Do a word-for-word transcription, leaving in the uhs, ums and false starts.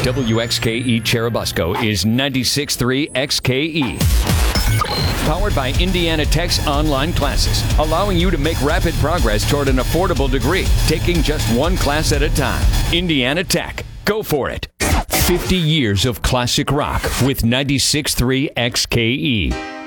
W X K E Cherubusco is ninety-six point three X K E. Powered by Indiana Tech's online classes, allowing you to make rapid progress toward an affordable degree, taking just one class at a time. Indiana Tech. Go for it. fifty years of classic rock with ninety-six point three X K E.